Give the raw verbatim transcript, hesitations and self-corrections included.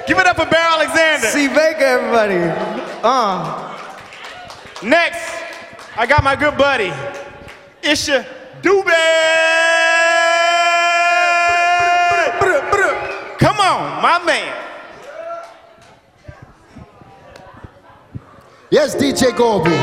Give it up for Bear Alexander. C. Baker, everybody. Uh. Next, I got my good buddy, Isha Dube. Come on, my man. Yes, D J Goldblum.